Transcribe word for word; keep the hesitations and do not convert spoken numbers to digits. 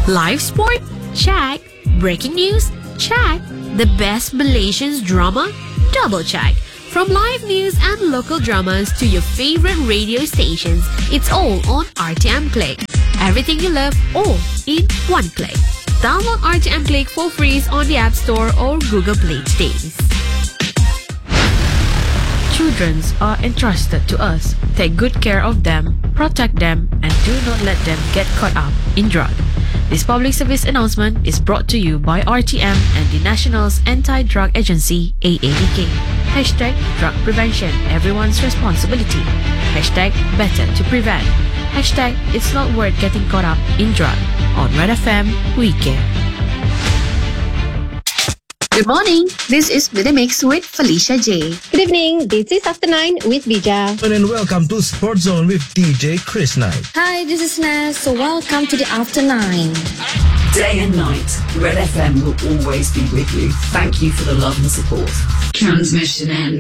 Live sport? Check. Breaking news? Check. The best Malaysians drama? Double check. From live news and local dramas to your favorite radio stations, it's all on R T M Click. Everything you love, all in one click. Download R T M Click for free on the App Store or Google Play today. Children are entrusted to us. Take good care of them, protect them, and do not let them get caught up in drug. This public service announcement is brought to you by R T M and the National's Anti-Drug Agency, A A D K. Hashtag drug prevention, everyone's responsibility. Hashtag better to prevent. Hashtag it's not worth getting caught up in drug. On Red F M, we care. Good morning. This is The Mix with Felicia J. Good evening. This is After Nine with Bija. And welcome to Sports Zone with D J Chris Knight. Hi, this is Naz. So welcome to the After Nine. Day and night, Red F M will always be with you. Thank you for the love and support. Transmission ends.